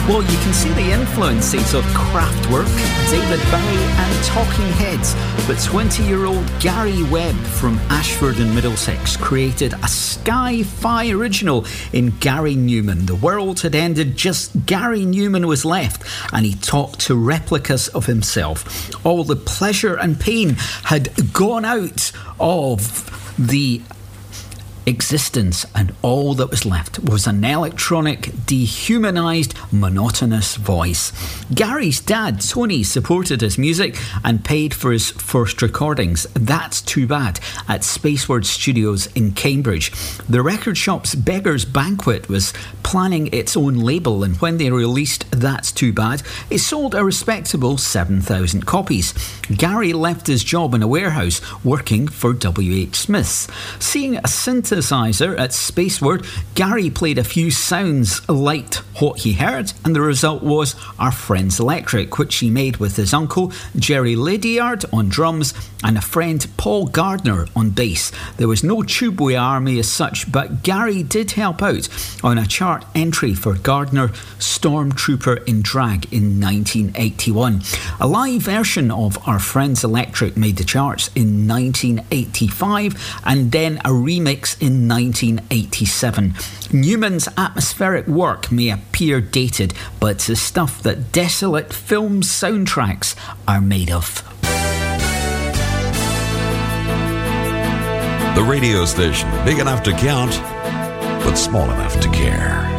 Well, you can see the influences of Kraftwerk, David Bowie and Talking Heads, but 20-year-old Gary Webb from Ashford in Middlesex created a sci-fi original in Gary Newman. The world had ended, just Gary Newman was left, and he talked to replicas of himself. All the pleasure and pain had gone out of the existence, and all that was left was an electronic, dehumanised, monotonous voice. Gary's dad, Tony, supported his music and paid for his first recordings, That's Too Bad, at Spaceword Studios in Cambridge. The record shop's Beggar's Banquet was planning its own label, and when they released That's Too Bad, it sold a respectable 7,000 copies. Gary left his job in a warehouse working for W.H. Smith's. Seeing a synthesizer at Spaceword, Gary played a few sounds, liked what he heard, and the result was Our Friends Electric, which he made with his uncle Jerry Lydiard on drums and a friend Paul Gardner on bass. There was no Tubeway Army as such, but Gary did help out on a chart entry for Gardner, Stormtrooper in Drag in 1981. A live version of Our Friends Electric made the charts in 1985, and then a remix in 1987. Newman's atmospheric work may appear dated, but it's the stuff that desolate film soundtracks are made of. The radio station, big enough to count, but small enough to care.